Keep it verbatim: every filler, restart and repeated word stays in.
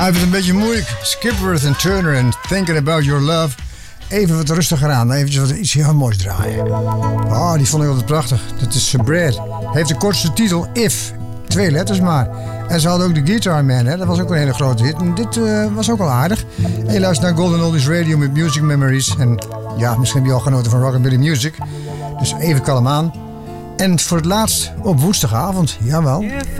hij heeft het een beetje moeilijk. Skipworth en Turner en Thinking About Your Love. Even wat rustiger aan. Even wat, iets heel moois draaien. Oh, die vond ik altijd prachtig. Dat is Brad. Heeft de kortste titel, If. Twee letters maar. En ze hadden ook de Guitar Man, hè? Dat was ook een hele grote hit. En dit uh, was ook wel aardig. En je luistert naar Golden Oldies Radio met Music Memories. En ja, misschien heb je al genoten van Rockabilly Music. Dus even kalm aan. En voor het laatst op woensdagavond, jawel.